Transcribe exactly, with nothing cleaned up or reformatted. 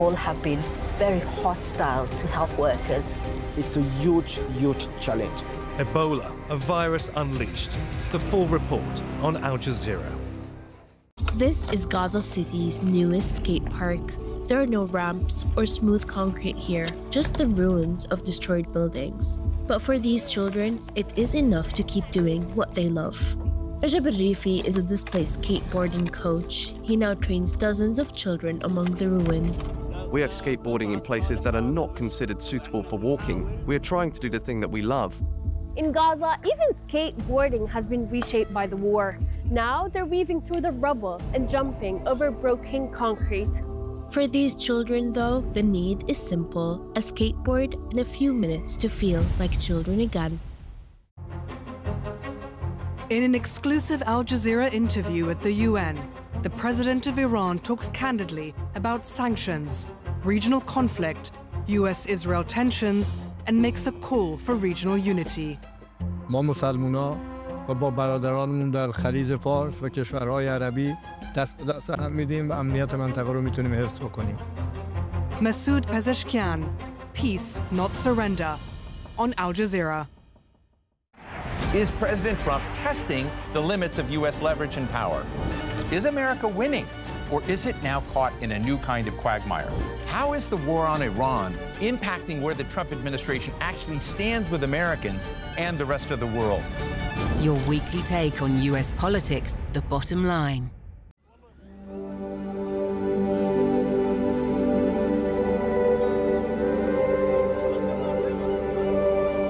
all have been very hostile to health workers. It's a huge, huge challenge. Ebola, a virus unleashed. The full report on Al Jazeera. This is Gaza City's newest skate park. There are no ramps or smooth concrete here, just the ruins of destroyed buildings. But for these children, it is enough to keep doing what they love. Rajab Al-Rifi is a displaced skateboarding coach. He now trains dozens of children among the ruins. We are skateboarding in places that are not considered suitable for walking. We are trying to do the thing that we love. In Gaza, even skateboarding has been reshaped by the war. Now they're weaving through the rubble and jumping over broken concrete. For these children, though, the need is simple: a skateboard and a few minutes to feel like children again. In an exclusive Al Jazeera interview at the U N, the president of Iran talks candidly about sanctions, regional conflict, U S Israel tensions, and makes a call for regional unity. ما مسلمونا و با برادرانمون در خلیج فارس و کشورهای عربی دست به دست هم میدیم و امنیت منطقه رو میتونیم حفظ بکنیم. Masoud Pezeshkian, Peace, Not Surrender, on Al Jazeera. Is President Trump testing the limits of U S leverage and power? Is America winning, or is it now caught in a new kind of quagmire? How is the war on Iran impacting where the Trump administration actually stands with Americans and the rest of the world? Your weekly take on U S politics, The Bottom Line.